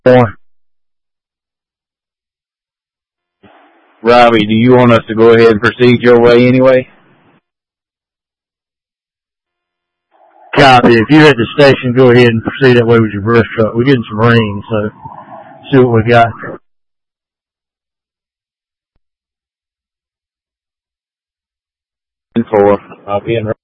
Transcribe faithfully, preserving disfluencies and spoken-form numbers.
Four. Robbie, do you want us to go ahead and proceed your way anyway? Copy. If you're at the station, go ahead and proceed that way with your brush truck. We're getting some rain, so see what we got. Four. I'll be in.